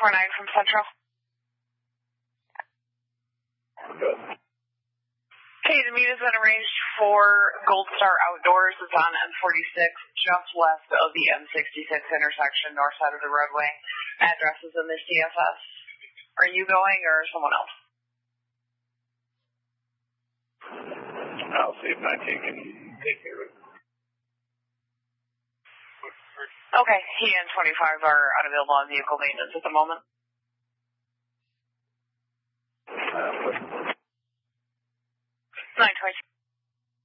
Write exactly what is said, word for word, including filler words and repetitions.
four nine from Central. Good. Okay, the meet has been arranged for Gold Star Outdoors. It's on M forty-six, just west of the M sixty-six intersection, north side of the roadway. Address is in the C F S. Are you going or someone else? I'll see if nineteen can take care of it. Okay, he and twenty-five are unavailable on vehicle maintenance at the moment. Uh, nine twenty.